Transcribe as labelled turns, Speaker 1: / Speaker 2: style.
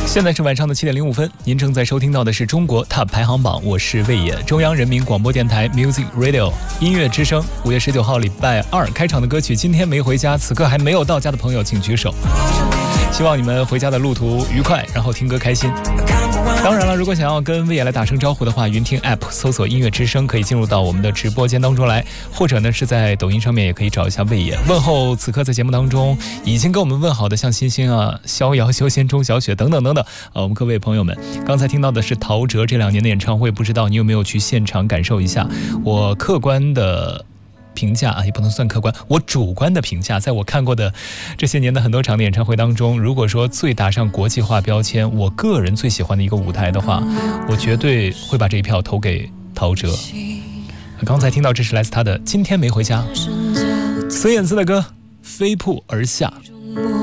Speaker 1: 现在是晚上的7点05分，您正在收听到的是中国 TOP 排行榜，我是魏野，中央人民广播电台 Music Radio 音乐之声。5月19号礼拜二开场的歌曲，今天没回家，此刻还没有到家的朋友请举手。希望你们回家的路途愉快，然后听歌开心。当然了，如果想要跟魏野来打声招呼的话，云听 App 搜索音乐之声可以进入到我们的直播间当中来，或者呢是在抖音上面也可以找一下魏野。问候此刻在节目当中已经跟我们问好的像欣欣啊、逍遥、修仙、钟小雪等等等等我们各位朋友们，刚才听到的是陶喆这2年的演唱会，不知道你有没有去现场感受一下？我客观的评价也不能算客观，我主观的评价，在我看过的这些年的很多场的演唱会当中，如果说最打上国际化标签，我个人最喜欢的一个舞台的话，我绝对会把这一票投给陶喆。刚才听到这是来自他的《今天没回家》，孙燕姿的歌《飞瀑而下》。